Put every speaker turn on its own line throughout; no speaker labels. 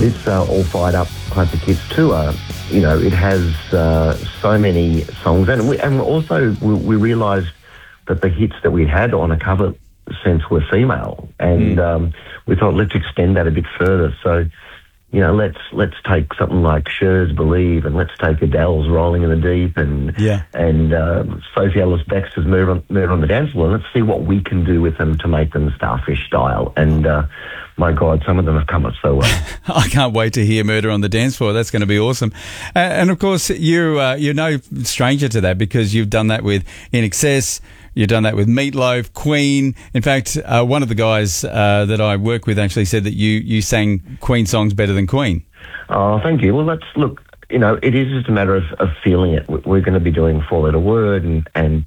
This All Fired Up Classic Hits tour, you know, it has so many songs, and we realised that the hits that we had on a cover sense were female, and we thought, let's extend that a bit further. So, you know, let's take something like Cher's Believe, and let's take Adele's Rolling in the Deep, and Sophie Ellis-Bextor's Murder on the Dance Floor. Let's see what we can do with them to make them Starfish style. And my God, some of them have come up so well.
I can't wait to hear Murder on the Dance Floor. That's going to be awesome. And of course, you're no stranger to that, because you've done that with In Excess. You've done that with Meatloaf, Queen. In fact, one of the guys that I work with actually said that you sang Queen songs better than Queen. Oh,
thank you. Well, look, you know, it is just a matter of feeling it. We're going to be doing Four Letter Word and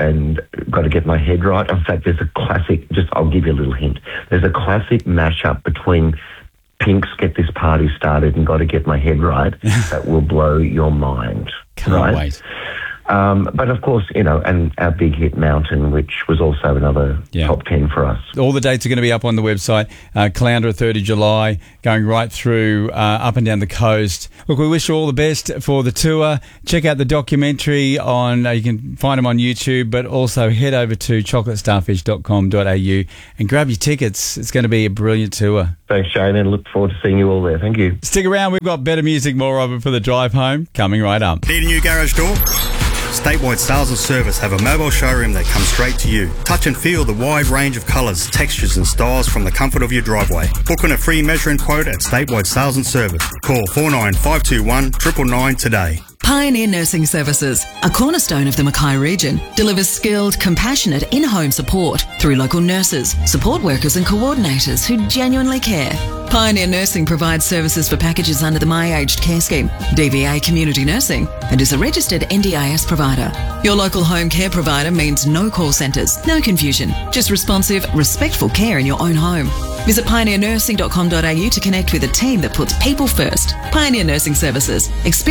Got to Get My Head Right. In fact, there's a classic, I'll give you a little hint. There's a classic mashup between Pink's Get This Party Started and Got to Get My Head Right that will blow your mind.
Can't wait.
But of course, you know, and our big hit Mountain, which was also another top 10 for us.
All the dates are going to be up on the website. Caloundra 30 July, going right through up and down the coast. Look, we wish you all the best for the tour. Check out the documentary on, you can find them on YouTube, but also head over to chocolatestarfish.com.au and grab your tickets. It's going to be a brilliant tour.
Thanks, Shane, and look forward to seeing you all there. Thank you.
Stick around. We've got better music, more of it for the drive home, coming right up.
Need a new garage door? Statewide Sales and Service have a mobile showroom that comes straight to you. Touch and feel the wide range of colours, textures and styles from the comfort of your driveway. Book on a free measuring quote at Statewide Sales and Service. Call 49521 999 today.
Pioneer Nursing Services, a cornerstone of the Mackay region, delivers skilled, compassionate in-home support through local nurses, support workers and coordinators who genuinely care. Pioneer Nursing provides services for packages under the My Aged Care Scheme, DVA Community Nursing, and is a registered NDIS provider. Your local home care provider means no call centres, no confusion, just responsive, respectful care in your own home. Visit pioneernursing.com.au to connect with a team that puts people first. Pioneer Nursing Services.